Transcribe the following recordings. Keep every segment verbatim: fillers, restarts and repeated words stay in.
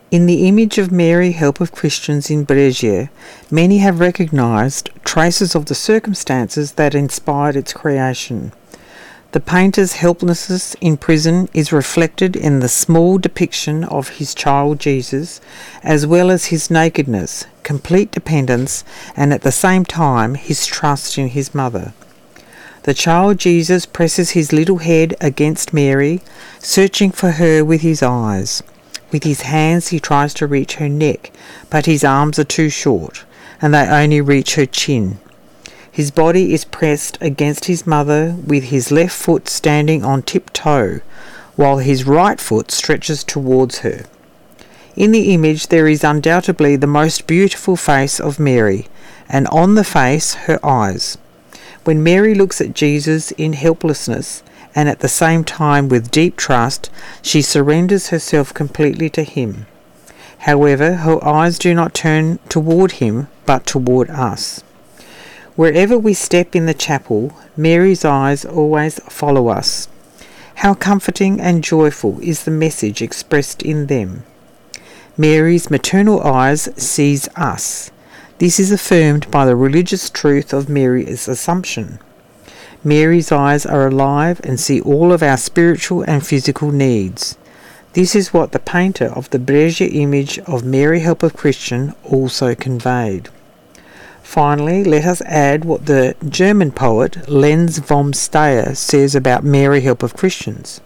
In the image of Mary, Help of Christians in Brescia, many have recognised traces of the circumstances that inspired its creation. The painter's helplessness in prison is reflected in the small depiction of his child Jesus, as well as his nakedness, complete dependence, and at the same time his trust in his mother. The child Jesus presses his little head against Mary, searching for her with his eyes. With his hands he tries to reach her neck, but his arms are too short, and they only reach her chin. His body is pressed against his mother, with his left foot standing on tiptoe, while his right foot stretches towards her. In the image there is undoubtedly the most beautiful face of Mary, and on the face her eyes. When Mary looks at Jesus in helplessness, and at the same time with deep trust, she surrenders herself completely to him. However, her eyes do not turn toward him, but toward us. Wherever we step in the chapel, Mary's eyes always follow us. How comforting and joyful is the message expressed in them. Mary's maternal eyes sees us. This is affirmed by the religious truth of Mary's Assumption. Mary's eyes are alive and see all of our spiritual and physical needs. This is what the painter of the Brescia image of Mary, Help of Christian, also conveyed. Finally, let us add what the German poet Lenz vom Steyr says about Mary, Help of Christians.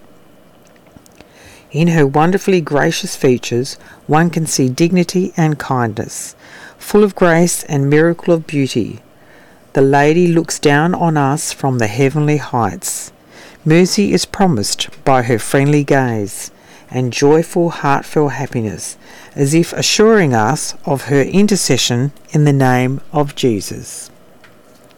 In her wonderfully gracious features, one can see dignity and kindness, full of grace and miracle of beauty. The Lady looks down on us from the heavenly heights. Mercy is promised by her friendly gaze, and joyful, heartfelt happiness, as if assuring us of her intercession in the name of Jesus.